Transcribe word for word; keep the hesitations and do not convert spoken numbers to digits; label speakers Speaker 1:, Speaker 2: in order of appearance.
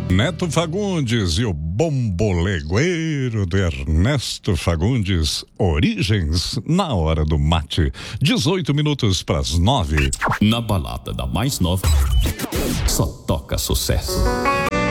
Speaker 1: Neto Fagundes e o bombolegueiro do Ernesto Fagundes, Origens, na hora do mate. dezoito minutos pras nove.
Speaker 2: Na balada da mais nova, só toca sucesso.